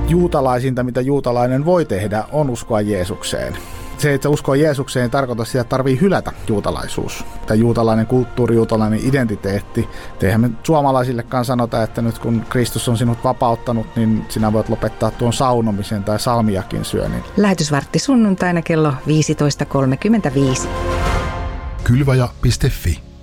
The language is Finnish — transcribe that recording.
juutalaisinta, mitä juutalainen voi tehdä, on uskoa Jeesukseen. Se, että uskoo Jeesukseen, ei tarkoita sitä, että tarvii hylätä juutalaisuus. Tai juutalainen kulttuuri, juutalainen identiteetti. Eihän me suomalaisillekaan sanota, että nyt kun Kristus on sinut vapauttanut, niin sinä voit lopettaa tuon saunomisen tai salmiakin syönnin. Lähetysvartti sunnuntaina kello 15.35. Kylvaja.fi